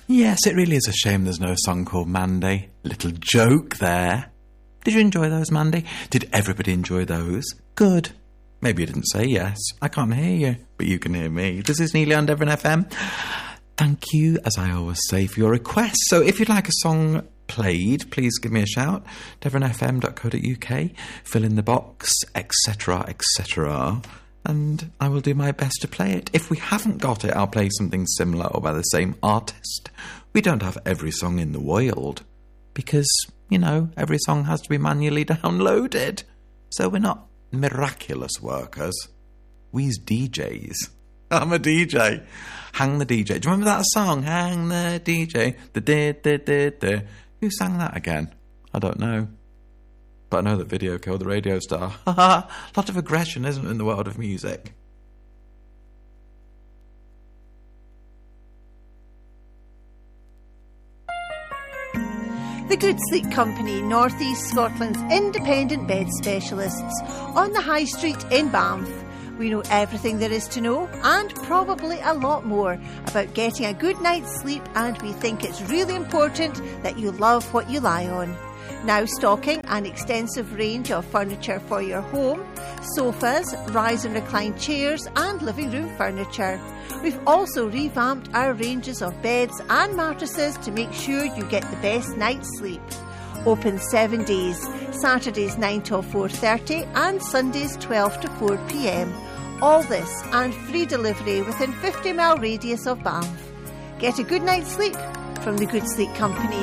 Yes, it really is a shame there's no song called Mandy. Little joke there. Did you enjoy those, Mandy? Did everybody enjoy those? Good. Maybe you didn't say yes. I can't hear you, but you can hear me. This is Neely on Devon FM. Thank you, as I always say, for your requests. So if you'd like a song played, please give me a shout. devonfm.co.uk, fill in the box, etc., etc., and I will do my best to play it. If we haven't got it, I'll play something similar or by the same artist. We don't have every song in the world because, you know, every song has to be manually downloaded. So we're not miraculous workers. We's DJs. I'm a DJ. Hang the DJ. Do you remember that song? Hang the DJ. The. Who sang that again? I don't know. But I know that Video killed the radio star. A lot of aggression, isn't it, in the world of music? The Good Sleep Company, North East Scotland's independent bed specialists, on the High Street in Banff. We know everything there is to know, and probably a lot more, about getting a good night's sleep, and we think it's really important that you love what you lie on. Now stocking an extensive range of furniture for your home, sofas, rise and recline chairs and living room furniture. We've also revamped our ranges of beds and mattresses to make sure you get the best night's sleep. Open 7 days, Saturdays 9 till 4:30 and Sundays 12 to 4 p.m. All this and free delivery within 50-mile radius of Banff. Get a good night's sleep from the Good Sleep Company.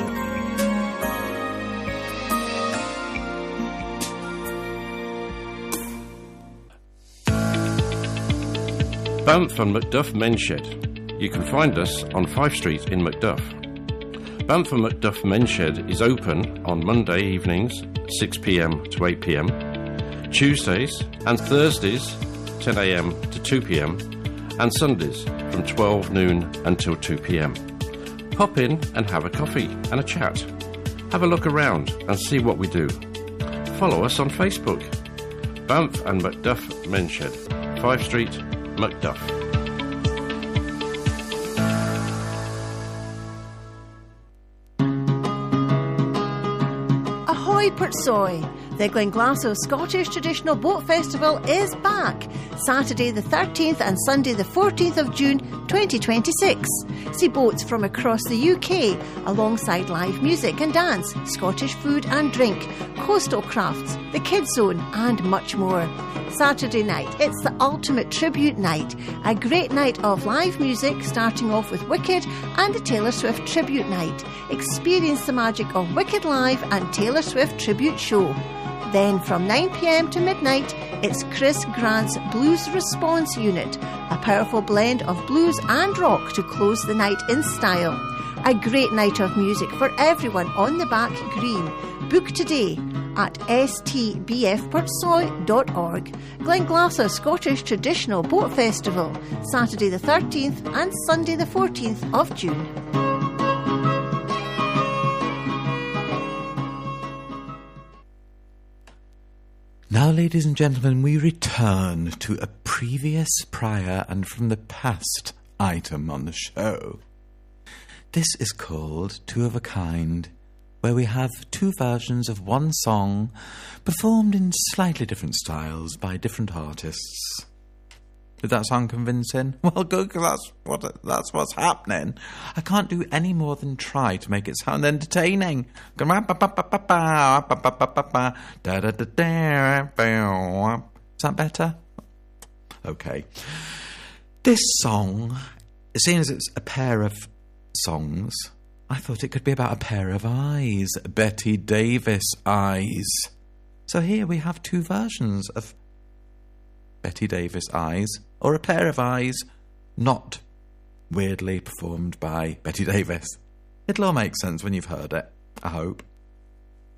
Banff and Macduff Men's Shed. You can find us on Fife Street in Macduff. Banff and Macduff Men's Shed is open on Monday evenings 6 p.m. to 8 p.m, Tuesdays and Thursdays 10 a.m. to 2 p.m, and Sundays from 12 noon until 2 p.m. Pop in and have a coffee and a chat. Have a look around and see what we do. Follow us on Facebook. Banff and Macduff Men's Shed, Fife Street, Macduff. Ahoy Portsoy! The Glenglassaugh Scottish Traditional Boat Festival is back, Saturday the 13th and Sunday the 14th of June 2026. See boats from across the UK alongside live music and dance, Scottish food and drink, coastal crafts, the Kids Zone and much more. Saturday night, it's the ultimate tribute night, a great night of live music starting off with Wicked and the Taylor Swift tribute night. Experience the magic of Wicked Live and Taylor Swift tribute show. Then from 9 p.m. to midnight, it's Chris Grant's Blues Response Unit, a powerful blend of blues and rock to close the night in style. A great night of music for everyone on the back green. Book today at stbfportsoy.org. Glenglassaugh Scottish Traditional Boat Festival, Saturday the 13th and Sunday the 14th of June. Now, ladies and gentlemen, we return to a previous, prior, and from the past item on the show. This is called Two of a Kind, where we have two versions of one song performed in slightly different styles by different artists. Did that sound convincing? Well, good, because that's what's happening. I can't do any more than try to make it sound entertaining. Is that better? Okay. This song, seeing as it's a pair of songs, I thought it could be about a pair of eyes. Betty Davis eyes. So here we have two versions of Betty Davis eyes, or a pair of eyes not weirdly performed by Betty Davis. It'll all make sense when you've heard it, I hope.